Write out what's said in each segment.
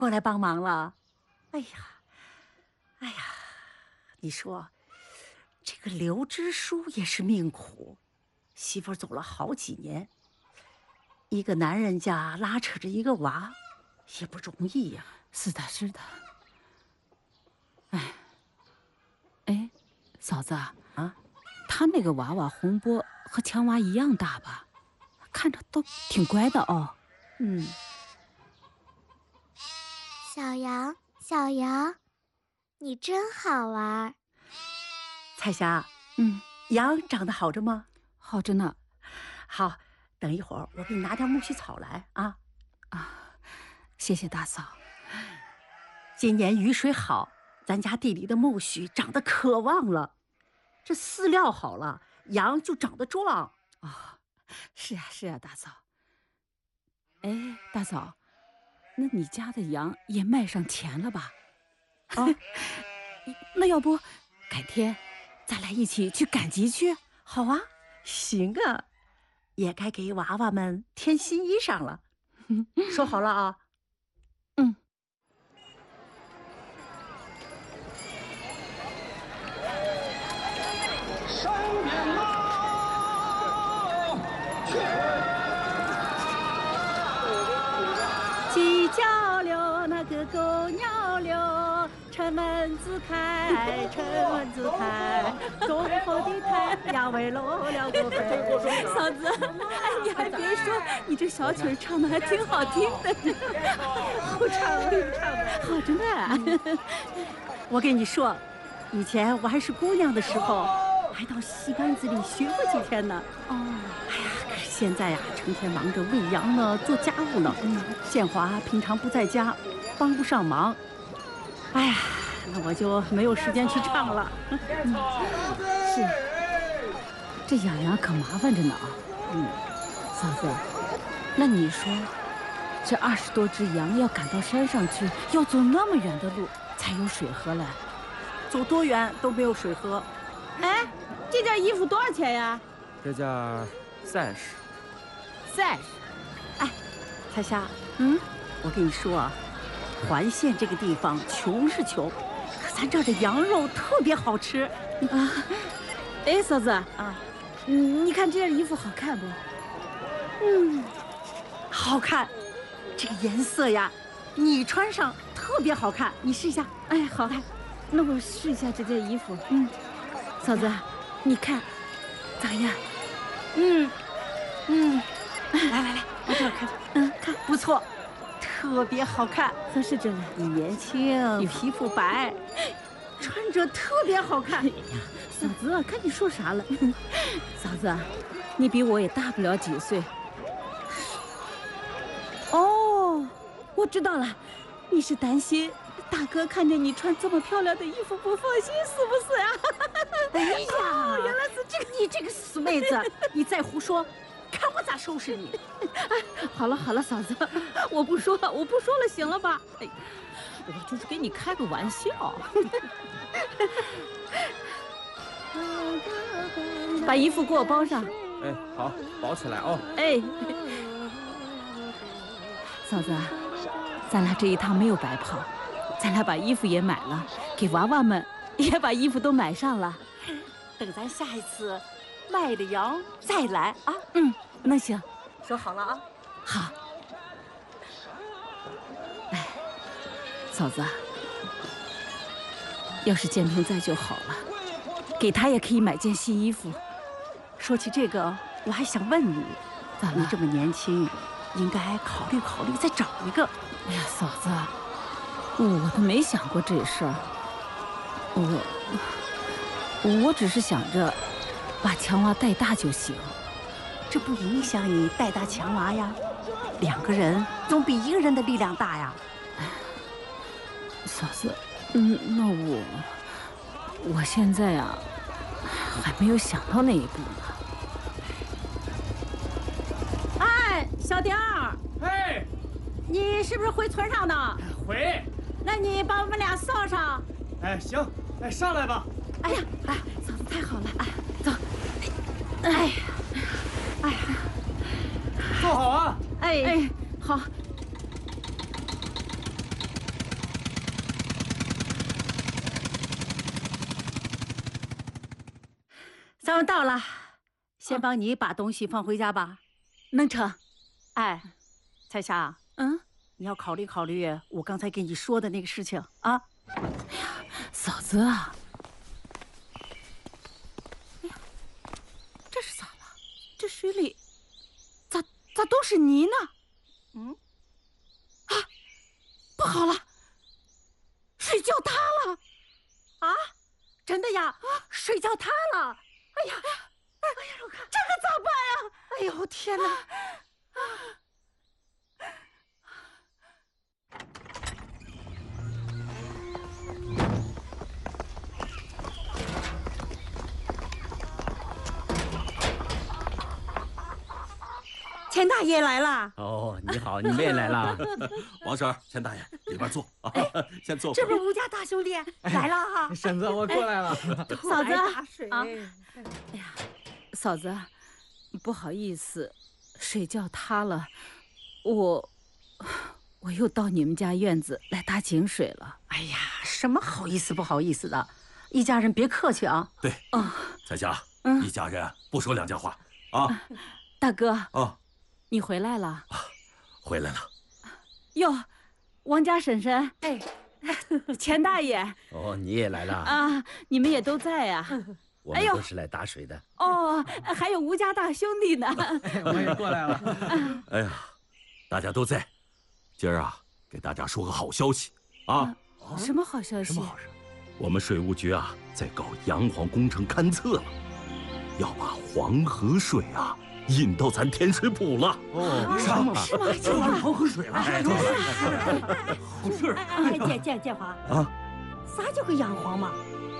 过来帮忙了。哎呀，哎呀，你说这个刘支书也是命苦，媳妇儿走了好几年，一个男人家拉扯着一个娃，也不容易呀。 是的，是的。哎，嫂子啊，他那个娃娃红波和强娃一样大吧？看着都挺乖的哦。 嗯。 小杨，小杨，你真好玩。 彩霞，羊长得好着吗？ 好着呢。 好，等一会儿我给你拿点苜蓿草来啊。 谢谢大嫂。 今年雨水好，咱家地里的苜蓿长得可旺了，这饲料好了，羊就长得壮。 是呀，是呀，大嫂。哎，大嫂，那你家的羊也卖上钱了吧？那要不改天咱俩一起去赶集去？ 好啊，行啊，也该给娃娃们添新衣裳了。说好了啊。 上面呐， 鸡叫了，那个狗鸟了，城门子开，城门子开，东方的太阳为落了个飞。 嫂子，哎，你还别说，你这小曲唱的还挺好听的。 不唱了，不唱了， 好着呢。 我跟你说，以前我还是姑娘的时候，还到戏班子里学过几天呢。哎呀，可是现在呀，成天忙着喂羊呢，做家务呢。建华平常不在家，帮不上忙。哎呀，那我就没有时间去唱了。 是，这养羊可麻烦着呢啊。嫂子，那你说，这20多只羊要赶到山上去，要走那么远的路才有水喝来， 走多远都没有水喝。 哎，这件衣服多少钱呀？ 这件30。 30。 哎，彩霞，我跟你说啊，环县这个地方穷是穷，可咱这儿的羊肉特别好吃啊。哎，嫂子你看这件衣服好看不？ 好看。这个颜色呀，你穿上特别好看，你试一下。 哎，好，那我试一下这件衣服。嫂子，你看咋样？ 来，我这看。看不错，特别好看， 合适着呢。 你年轻，皮肤白，穿着特别好看。 嫂子，看你说啥了？嫂子，你比我也大不了几岁。哦，我知道了，你是担心大哥看见你穿这么漂亮的衣服不放心，是不是呀？ 哎呀， 原来是这个！ 你这个死妹子，你再胡说，看我咋收拾你！ 好了，嫂子，我不说了，行了吧？哎，我就是给你开个玩笑。把衣服给我包上。 哎，好，包起来哦。 哎，嫂子，咱俩这一趟没有白跑，咱俩把衣服也买了，给娃娃们也把衣服都买上了。 等咱下一次卖了羊再来啊。 那行， 说好了啊。 好。哎，嫂子，要是建平在就好了，给他也可以买件新衣服。 说起这个，我还想问你， 咋了？ 你这么年轻，应该考虑考虑再找一个。 哎呀，嫂子，我都没想过这事儿。我只是想着把强娃带大就行。 这不影响你带大强娃呀，2个人总比1个人的力量大呀。 嫂子，那我现在呀，还没有想到那一步呢。 哎，小丁儿， 哎， 你是不是回村上呢？ 回。 那你把我们俩送上。 哎，行，哎，上来吧。 哎呀，嫂子太好了，走。哎呀， 坐好啊。 哎， 好。 咱们到了，先帮你把东西放回家吧。 能成。 哎，彩霞，你要考虑考虑我刚才跟你说的那个事情啊。 嫂子啊，哎呀，这是咋了？这水里咋都是泥呢？不好了，水浇塌了！ 啊，真的呀？水浇塌了！哎呀，我看这可咋办呀？ 哎呦天哪！钱大爷来了！ 哦，你好，你们也来了。 王婶、钱大爷，里边坐啊，先坐。 这不是吴家大兄弟来了哈！ 婶子，我过来了。 嫂子打水啊，哎呀，嫂子，不好意思，水浇塌了，我又到你们家院子来打井水了。 哎呀，什么好意思不好意思的，一家人别客气啊。 对，彩霞，一家人不说两家话啊。 大哥啊， 你回来了？ 回来了。 哟，王家婶婶，哎，钱大爷哦，你也来了。 啊，你们也都在呀。 我们都是来打水的。 哦，还有吴家大兄弟呢。 我也过来了。 哎呀，大家都在，今儿啊，给大家说个好消息啊！ 什么好消息？ 什么好事？ 我们水务局啊，在搞洋黄工程勘测了，要把黄河水啊引到咱天水浦了。 哦， 是吗？ 就往黄河水了。 好事儿！ 哎，建华啊， 啥叫个洋黄嘛？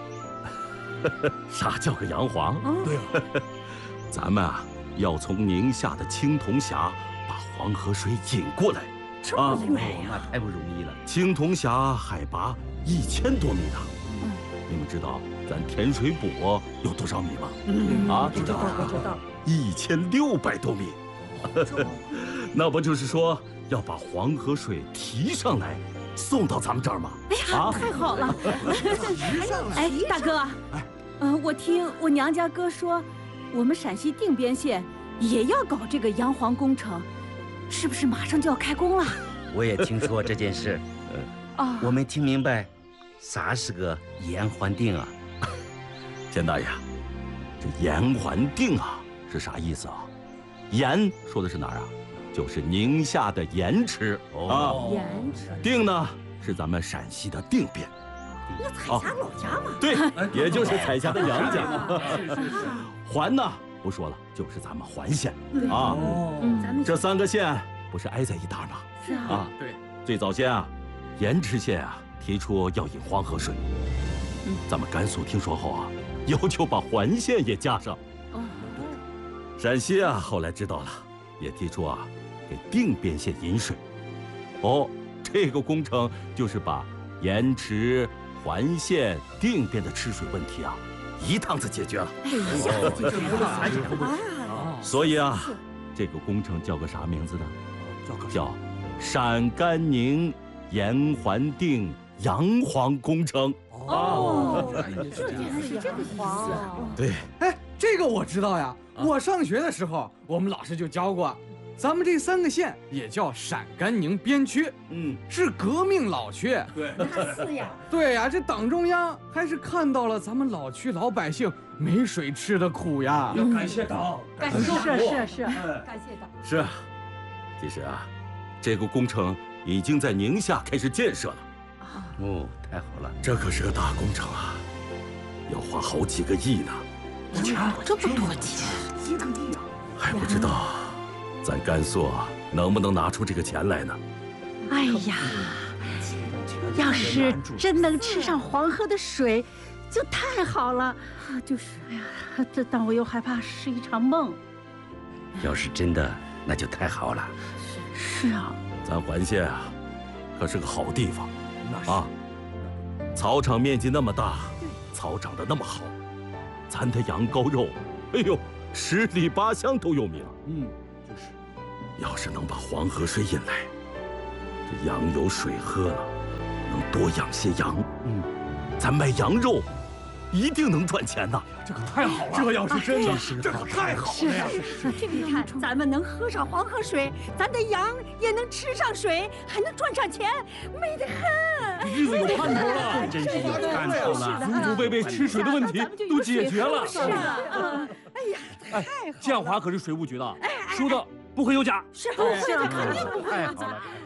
啥叫个洋黄？ 对呀， 咱们啊，要从宁夏的青铜峡把黄河水引过来。啊， 那太不容易了。 青铜峡海拔1000多米呢。你们知道咱天水浦有多少米吗？啊， 知道。 1600多米。那不就是说要把黄河水提上来，送到咱们这儿吗？ 哎呀，太好了！哎，大哥，我听我娘家哥说，我们陕西定边县也要搞这个洋黄工程，是不是马上就要开工了？ 我也听说这件事，我没听明白，啥是个盐环定啊？ 钱大爷，这盐环定啊是啥意思啊？盐说的是哪儿啊？就是宁夏的盐池啊。 盐池。 定呢是咱们陕西的定边。 那彩霞老家嘛？ 对，也就是彩霞的娘家。环呢不说了，就是咱们环县啊。 咱们这3个县不是挨在一搭吗？ 是啊。 对， 最早先啊，盐池县啊提出要引黄河水，咱们甘肃听说后啊，要求把环县也加上。陕西啊后来知道了，也提出啊给定边县引水。这个工程就是把盐池、环县、定边的吃水问题啊一趟子解决了。所以啊，这个工程叫个啥名字呢？叫陕甘宁盐环定洋黄工程。 是这个意思。 对， 哎，这个我知道呀。我上学的时候，我们老师就教过，咱们这3个县也叫陕甘宁边区，是革命老区。 对， 那是呀。 对呀，这党中央还是看到了咱们老区老百姓没水吃的苦呀。 要感谢党， 感谢是，感谢党。 是啊，其实啊，这个工程已经在宁夏开始建设了。 哦，太好了， 这可是个大工程啊，要花好几个亿呢。 这么多钱， 还不知道咱甘肃能不能拿出这个钱来呢？ 哎呀，要是真能吃上黄河的水，就太好了。就是，哎呀，但我又害怕是一场梦。 要是真的，那就太好了。 是啊， 咱环县啊，可是个好地方啊，草场面积那么大，草长得那么好，咱的羊羔肉，哎呦，10里8乡都有名。 就是。 要是能把黄河水引来，这羊有水喝了，能多养些羊。咱卖羊肉， 一定能赚钱的。 这可太好了！这要是真的，这可太好了呀！ 你看，咱们能喝上黄河水，咱的羊也能吃上水，还能赚上钱，美得很。 日子有盼头了， 真是有盼头了。 祖祖辈辈吃水的问题都解决了。 是啊，哎呀，太好了！ 建华可是水务局的，说的不会有假。 是，肯定不会有假。 太好了。